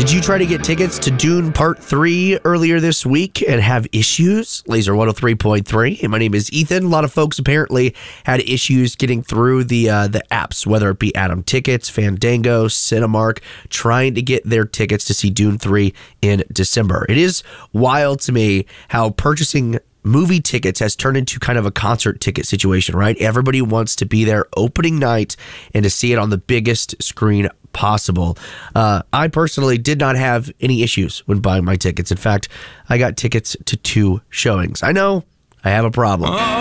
Did you try to get tickets to Dune Part 3 earlier this week and have issues? Laser 103.3. My name is Ethan. A lot of folks apparently had issues getting through the apps, whether it be Atom Tickets, Fandango, Cinemark, trying to get their tickets to see Dune 3 in December. It is wild to me how purchasing movie tickets has turned into kind of a concert ticket situation, right? Everybody wants to be there opening night and to see it on the biggest screen possible. I personally did not have any issues when buying my tickets. In fact, I got tickets to 2 showings. I know I have a problem.